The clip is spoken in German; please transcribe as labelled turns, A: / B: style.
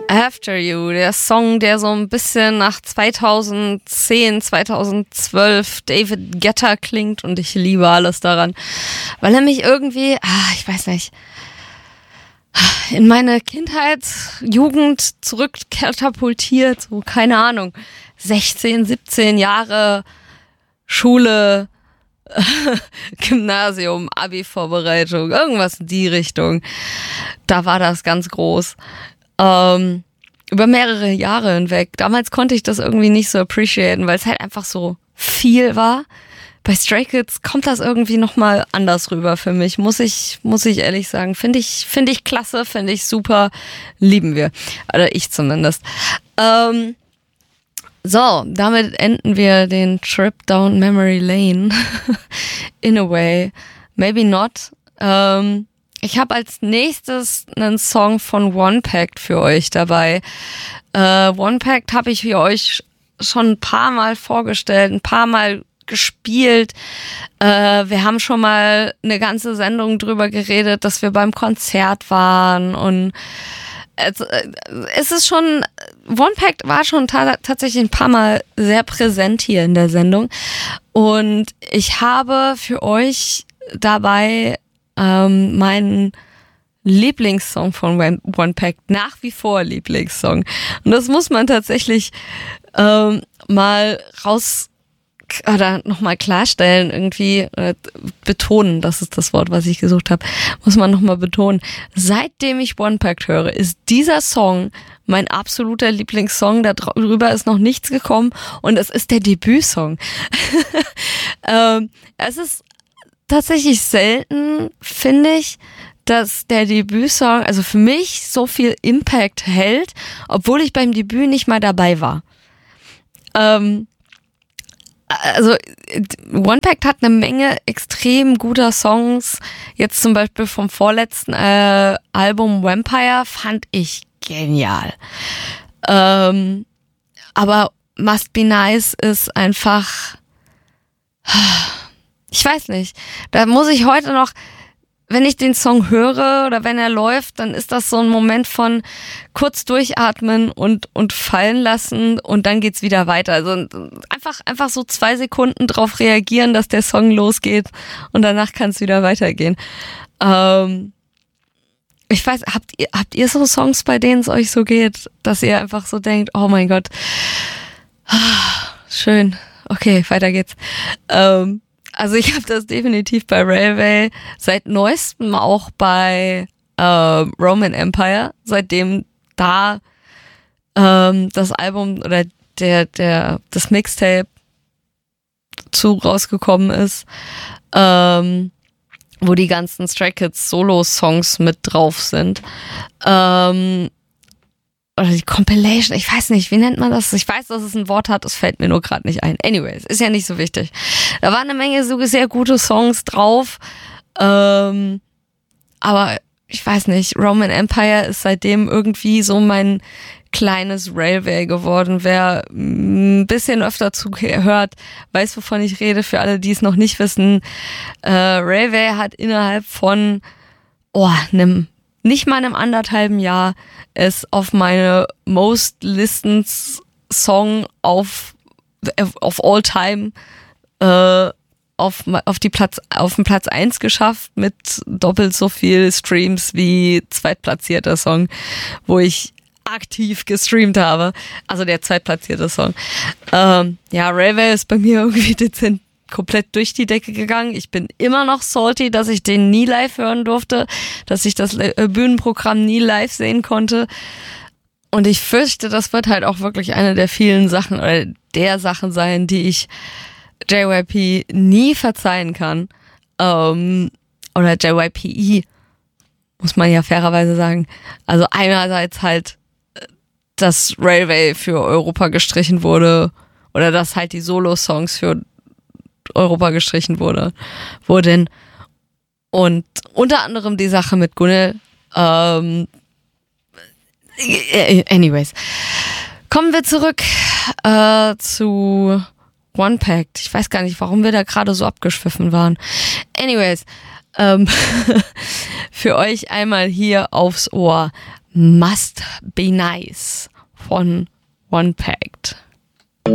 A: After You, der Song, der so ein bisschen nach 2010, 2012 David Guetta klingt und ich liebe alles daran, weil er mich irgendwie, ich weiß nicht, in meine Kindheit, Jugend zurückkatapultiert, so keine Ahnung, 16, 17 Jahre Schule, Gymnasium, Abi-Vorbereitung, irgendwas in die Richtung. Da war das ganz groß. Über mehrere Jahre hinweg. Damals konnte ich das irgendwie nicht so appreciaten, weil es halt einfach so viel war. Bei Stray Kids kommt das irgendwie nochmal anders rüber für mich, muss ich ehrlich sagen. Finde ich klasse, finde ich super, lieben wir. Oder ich zumindest. So, damit enden wir den Trip down Memory Lane. In a way. Maybe not. Ich habe als nächstes einen Song von One Pact für euch dabei. One Pact habe ich für euch schon ein paar Mal vorgestellt, ein paar Mal gespielt. Wir haben schon mal eine ganze Sendung drüber geredet, dass wir beim Konzert waren und es ist schon, One Pact war schon tatsächlich ein paar Mal sehr präsent hier in der Sendung und ich habe für euch dabei meinen Lieblingssong von One Pact, nach wie vor Lieblingssong. Und das muss man tatsächlich mal nochmal klarstellen, irgendwie betonen, das ist das Wort, was ich gesucht habe, muss man nochmal betonen. Seitdem ich One Pact höre, ist dieser Song mein absoluter Lieblingssong, darüber ist noch nichts gekommen und es ist der Debütsong. Es ist tatsächlich selten, finde ich, dass der Debütsong, also für mich, so viel Impact hält, obwohl ich beim Debüt nicht mal dabei war. Also One Pact hat eine Menge extrem guter Songs. Jetzt zum Beispiel vom vorletzten Album Vampire fand ich genial. Aber Must Be Nice ist einfach, ich weiß nicht, da muss ich heute noch, wenn ich den Song höre oder wenn er läuft, dann ist das so ein Moment von kurz durchatmen und fallen lassen und dann geht's wieder weiter. Also einfach so 2 Sekunden drauf reagieren, dass der Song losgeht und danach kann es wieder weitergehen. Ich weiß, habt ihr so Songs, bei denen es euch so geht, dass ihr einfach so denkt, oh mein Gott, schön, okay, weiter geht's. Also ich habe das definitiv bei Railway, seit neuestem auch bei Roman Empire, seitdem da das Album oder das Mixtape rausgekommen ist, wo die ganzen Stray Kids Solo-Songs mit drauf sind. Oder die Compilation, ich weiß nicht, wie nennt man das? Ich weiß, dass es ein Wort hat, es fällt mir nur gerade nicht ein. Anyways, ist ja nicht so wichtig. Da waren eine Menge so sehr gute Songs drauf, aber ich weiß nicht, Roman Empire ist seitdem irgendwie so mein kleines Railway geworden. Wer ein bisschen öfter zugehört, weiß, wovon ich rede. Für alle, die es noch nicht wissen, Railway hat innerhalb von nicht mal einem 1,5 Jahr es auf meine Most Listened Song of all time auf den Platz 1 geschafft mit doppelt so viel Streams wie zweitplatzierter Song, wo ich aktiv gestreamt habe. Also der zweitplatzierte Song. Railway ist bei mir irgendwie dezent komplett durch die Decke gegangen. Ich bin immer noch salty, dass ich den nie live hören durfte, dass ich das Bühnenprogramm nie live sehen konnte. Und ich fürchte, das wird halt auch wirklich eine der vielen Sachen oder der Sachen sein, die ich JYP nie verzeihen kann. Oder JYPE, muss man ja fairerweise sagen. Also einerseits halt, dass Railway für Europa gestrichen wurde oder dass halt die Solo-Songs für Europa gestrichen wurden. Und unter anderem die Sache mit Gunnel. Anyways. Kommen wir zurück zu One Pact. Ich weiß gar nicht, warum wir da gerade so abgeschwiffen waren. Anyways. Für euch einmal hier aufs Ohr. Must Be Nice von One Pack.